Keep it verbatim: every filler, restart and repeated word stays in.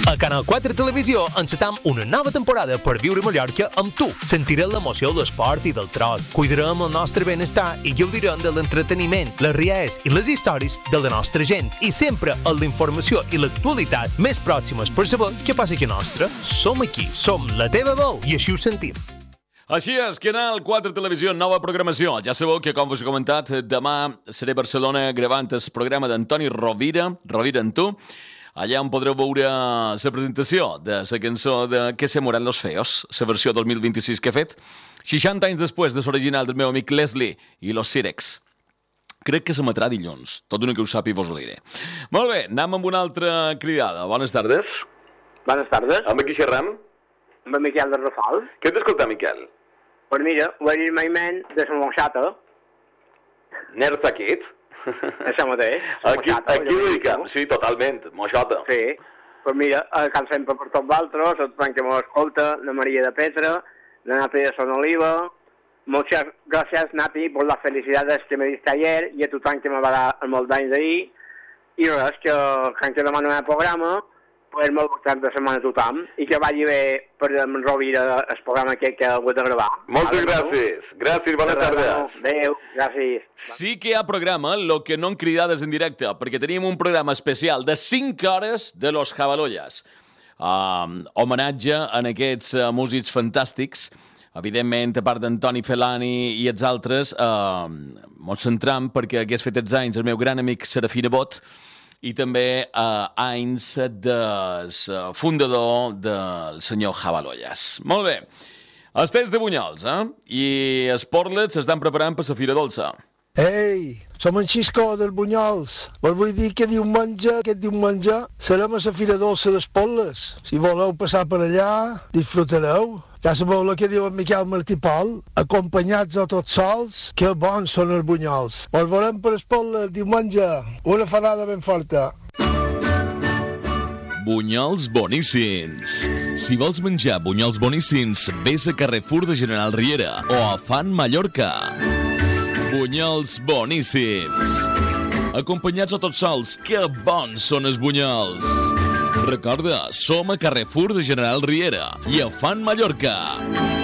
A Canal quatre Televisió encetam una nova temporada per viure Mallorca amb tu. Sentirem l'emoció de l'esport i del trot. Cuidarem el nostre benestar i gaudirem de l'entreteniment, les rialles i les històries de la nostra gent. I sempre amb la informació i l'actualitat més pròximes per saber què passa aquí a nostra. Som aquí, som la teva veu i així ho sentim. Així és, Canal quatre Televisió, nova programació. Ja sabeu que, com us he comentat, demà seré a Barcelona gravant el programa d'Antoni Rovira, Rovira en tu. Allà on podreu veure la presentació de la cançó de Que se moran los feos, la versió dos mil vint-i-sis que he fet, seixanta anys després de l'original del meu amic Leslie i los Sirex. Crec que s'emetrà dilluns, tot una que ho sàpiga vos ho diré. Molt bé, anem amb una altra cridada. Bones tardes. Bones tardes. Amb qui xerram? Amb en Miquel de Rafal. Què t'escolta, Miquel? Pues mira, voy a ir maiment de la Moixata. Nerta aquest? Això mateix. Aquí, aquí ho dedicam, sí, totalment, Moixota. Sí, pues mira, cal sempre per tots vosaltres, a tothom que m'escolta, la Maria de Petra, la Nati de Son Oliva. Muchas gracias, Nati, por las felicidades que me diste ayer y a tothom que me va dar el molt d'anys d'ahir. I res, que quan que demano el programa, pues molt bon de setmana a tothom i que vagi bé per enrobir el programa aquest que heu de gravar. Moltes gràcies. Gràcies, bones tardes. Adéu, gràcies. Sí que hi ha programa, lo que no en cridades en directe, perquè tenim un programa especial de cinc hores de Los Jabaloyas. Uh, homenatge a aquests uh, músics fantàstics. Evidentment, a part d'Antoni Felani i els altres, uh, mos centram perquè hagués fet els anys el meu gran amic Serafí Nebot, i també eh, anys del fundador del senyor Jabaloyas. Molt bé. Els tests de bunyols, eh? I els portlets s'estan preparant per la Fira Dolça. Ei, som en Xisco dels Bunyols. Vos vull dir que diumenge, aquest diumenge, serem a la Fira Dolça dels Portlets. Si voleu passar per allà, disfrutareu. Ja sabeu el que diu en Miquel Martí Pol, acompanyats o tots sols, que bons són els bunyols. Ens veurem per Espotla el diumenge. Una farada ben forta. Bunyols boníssims. Si vols menjar bunyols boníssims, vés a Carrefour de General Riera o a Fan Mallorca. Bunyols boníssims. Acompanyats o tots sols, que bons són els bunyols. Recorda, som a Carrefour de General Riera i a Fan Mallorca.